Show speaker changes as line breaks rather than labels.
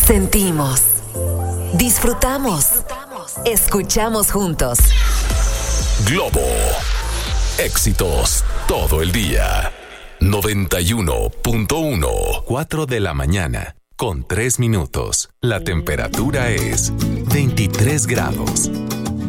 Sentimos, disfrutamos, escuchamos juntos.
Globo. Éxitos todo el día. 91.1. 4 de la mañana, con 3 minutos. La temperatura es 23 grados.